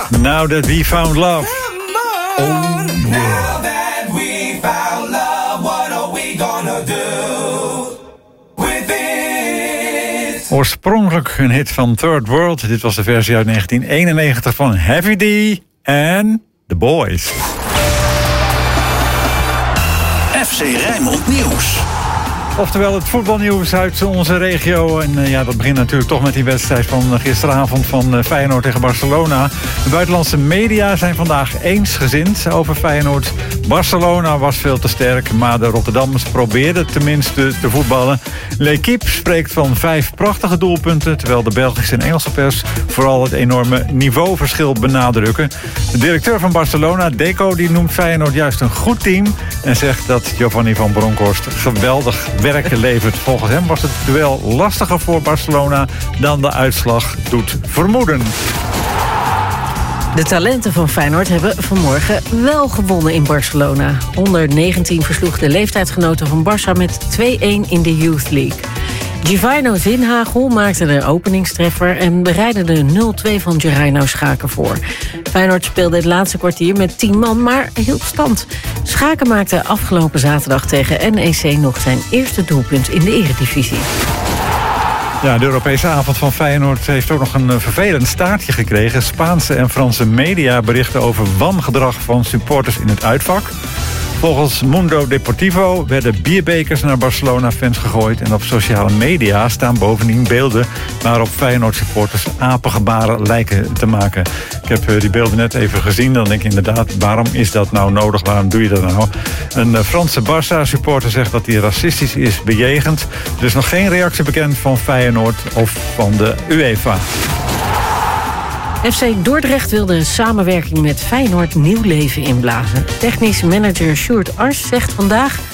Now That We Found Love. Now that we found love, what are we gonna do with it? Oorspronkelijk een hit van Third World. Dit was de versie uit 1991 van Heavy D en The Boys. FC Rijnmond Nieuws. Oftewel het voetbalnieuws uit onze regio. En dat begint natuurlijk toch met die wedstrijd van gisteravond van Feyenoord tegen Barcelona. De buitenlandse media zijn vandaag eensgezind over Feyenoord. Barcelona was veel te sterk, maar de Rotterdammers probeerden tenminste te voetballen. L'Équipe spreekt van 5 prachtige doelpunten, terwijl de Belgische en Engelse pers vooral het enorme niveauverschil benadrukken. De directeur van Barcelona, Deco, die noemt Feyenoord juist een goed team en zegt dat Giovanni van Bronckhorst geweldig werk levert. Volgens hem was het duel lastiger voor Barcelona dan de uitslag doet vermoeden. De talenten van Feyenoord hebben vanmorgen wel gewonnen in Barcelona. Onder 19 versloeg de leeftijdsgenoten van Barça met 2-1 in de Youth League. Givino Zinhagel maakte de openingstreffer en bereidde de 0-2 van Gereino Schaken voor. Feyenoord speelde het laatste kwartier met 10 man, maar hield stand. Schaken maakte afgelopen zaterdag tegen NEC nog zijn eerste doelpunt in de Eredivisie. Ja, de Europese avond van Feyenoord heeft ook nog een vervelend staartje gekregen. Spaanse en Franse media berichten over wangedrag van supporters in het uitvak. Volgens Mundo Deportivo werden bierbekers naar Barcelona-fans gegooid. En op sociale media staan bovendien beelden waarop Feyenoord-supporters apengebaren lijken te maken. Ik heb die beelden net even gezien. Dan denk ik inderdaad, waarom is dat nou nodig? Waarom doe je dat nou? Een Franse Barça-supporter zegt dat hij racistisch is bejegend. Er is nog geen reactie bekend van Feyenoord of van de UEFA. FC Dordrecht wil de samenwerking met Feyenoord nieuw leven inblazen. Technisch manager Sjoerd Ars zegt vandaag